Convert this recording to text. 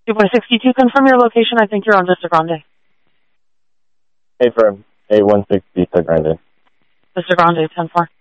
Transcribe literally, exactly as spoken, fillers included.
two by sixty-two, confirm your location. I think you're on Vista Grande. Hey, firm. A one six Vista Grande. Vista Grande, ten four.